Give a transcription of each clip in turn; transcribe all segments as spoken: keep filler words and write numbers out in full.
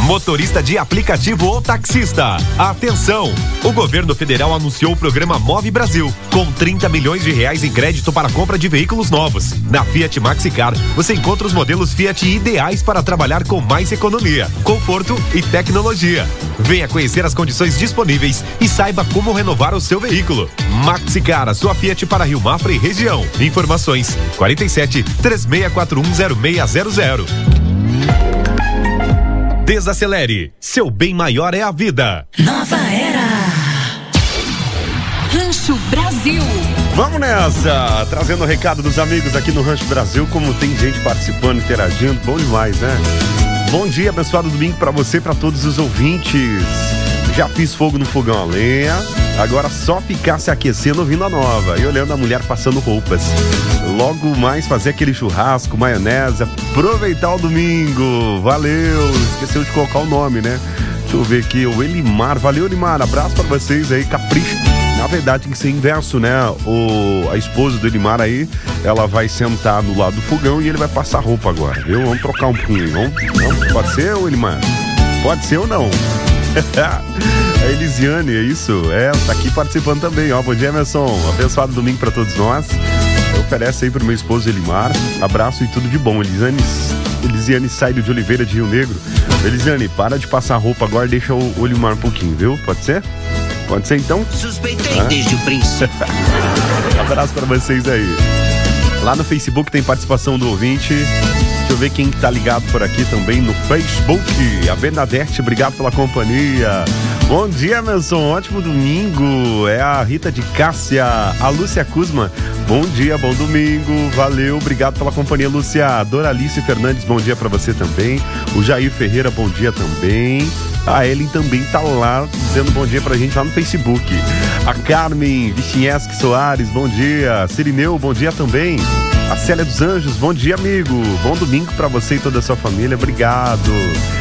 Motorista de aplicativo ou taxista, atenção! O governo federal anunciou o programa Move Brasil, com trinta milhões de reais em crédito para compra de veículos novos. Na Fiat Maxicar, você encontra os modelos Fiat ideais para trabalhar com mais economia, conforto e tecnologia. Venha conhecer as condições disponíveis e saiba como renovar o seu veículo. Maxicar, a sua Fiat para Rio Mafra e região. Informações: quarenta e sete, três seis quatro um, zero seis zero zero. Desacelere, seu bem maior é a vida. Nova era. Rancho Brasil. Vamos nessa, trazendo o recado dos amigos aqui no Rancho Brasil, como tem gente participando, interagindo, bom demais, né? Bom dia, abençoado domingo pra você, pra todos os ouvintes. Já fiz fogo no fogão a lenha, agora só ficar se aquecendo ouvindo a nova e olhando a mulher passando roupas. Logo mais fazer aquele churrasco, maionese, aproveitar o domingo. Valeu, esqueceu de colocar o nome, né? Deixa eu ver aqui, o Elimar, valeu Elimar, abraço pra vocês aí, capricho. Na verdade tem que ser inverso, né? O, a esposa do Elimar aí, ela vai sentar no lado do fogão e ele vai passar roupa agora, viu? Vamos trocar um pouquinho, vamos? Vamos? Pode ser, Elimar? Pode ser ou não? A Elisiane, é isso? É, tá aqui participando também, ó. Bom dia, Emerson. Abençoado domingo pra todos nós. Oferece aí pro meu esposo Elimar. Abraço e tudo de bom. Elisiane, Elisiane Saído de Oliveira de Rio Negro. Elisiane, para de passar roupa agora, deixa o, o Elimar um pouquinho, viu? Pode ser? Pode ser então? Suspeitei ah? desde o princípio. Abraço pra vocês aí. Lá no Facebook tem participação do ouvinte. Deixa eu ver quem tá ligado por aqui também no Facebook. A Bernadette, obrigado pela companhia. Bom dia, Emerson, ótimo domingo. É a Rita de Cássia. A Lúcia Kuzma, bom dia, bom domingo. Valeu, obrigado pela companhia, Lúcia. Doralice Fernandes, bom dia pra você também. O Jair Ferreira, bom dia também. A Ellen também tá lá dizendo bom dia pra gente lá no Facebook. A Carmen Vichinhesque Soares, bom dia. Cirineu, bom dia também. A Célia dos Anjos, bom dia, amigo. Bom domingo pra você e toda a sua família, obrigado.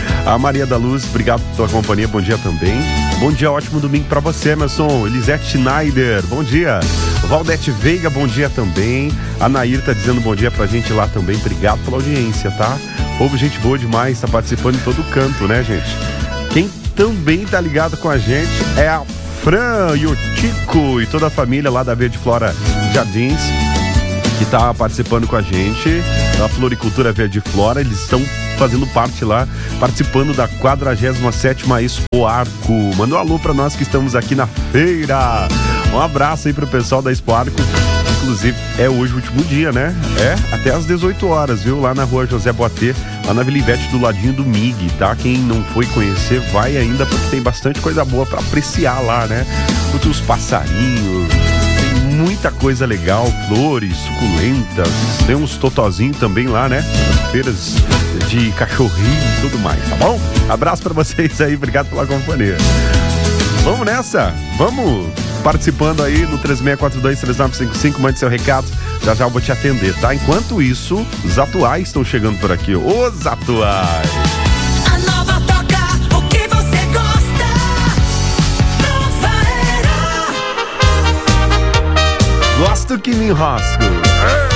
A Maria da Luz, obrigado pela companhia, bom dia também. Bom dia, ótimo domingo pra você, Emerson. Elisete Schneider, bom dia. Valdete Veiga, bom dia também. A Nair tá dizendo bom dia pra gente lá também, obrigado pela audiência, tá? Povo, gente boa demais, tá participando em todo canto, né, gente? Quem também tá ligado com a gente é a Fran e o Tico e toda a família lá da Verde Flora Jardins, que tá participando com a gente, da Floricultura Verde Flora. Eles estão fazendo parte lá, participando da quadragésima sétima Expo Arco. Manda um alô pra nós que estamos aqui na feira. Um abraço aí pro pessoal da Expo Arco. Inclusive, é hoje o último dia, né? É, até às dezoito horas, viu? Lá na rua José Boatê, lá na Vila Ivete, do ladinho do M I G, tá? Quem não foi conhecer, vai ainda, porque tem bastante coisa boa pra apreciar lá, né? Muitos passarinhos, muita coisa legal, flores, suculentas, tem uns totozinhos também lá, né? Feiras de cachorrinho e tudo mais, tá bom? Abraço pra vocês aí, obrigado pela companhia. Vamos nessa, vamos participando aí no três seis quatro dois, três nove cinco cinco, mande seu recado, já já eu vou te atender, tá? Enquanto isso, os atuais estão chegando por aqui, os atuais. A nova toca, o que você gosta. Nova era. Gosto que me enrosco.